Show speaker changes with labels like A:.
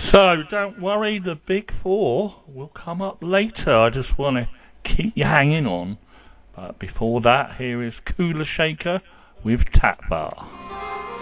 A: So don't worry, the big four will come up later. I just want to keep you hanging on. But before that, here is Kula Shaker with Tap Bar.